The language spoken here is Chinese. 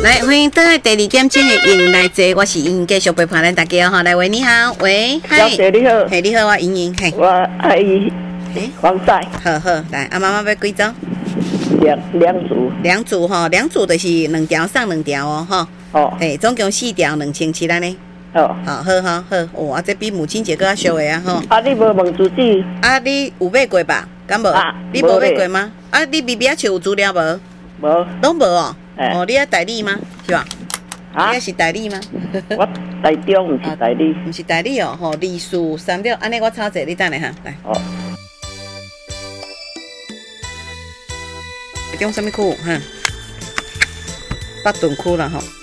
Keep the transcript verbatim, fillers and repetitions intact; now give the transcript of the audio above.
来，欢迎倒来第二点钟的莹来坐，我是莹莹，继续陪伴咱大家哈。来，喂，你好，喂，嗨， 小姐你好， 嘿，你好，我莹莹，嘿， 我阿姨黄赛， 好好，来，阿妈妈要几张？ 两两组， 两组哈，两组就是两条送两条哦，哈。 哦， 嘿，总共四条，两千七安尼。 哦， 好，好好好，哇，这比母亲节更较俗的啊，吼。 啊，你无问自己？ 啊，你有买过吧？敢无？ 啊， 你无买过吗？啊，你 B B 啊，有资料无？ 无， 拢无哦。 欸、 哦，你要代理吗？是吧？ 啊， 你是代理吗？ 我台中不是代理， 不是代理哦，吼，梨树三六，安尼我抄一下，你等下哈，来。 哦。 用什么区？哈，北屯区啦，吼。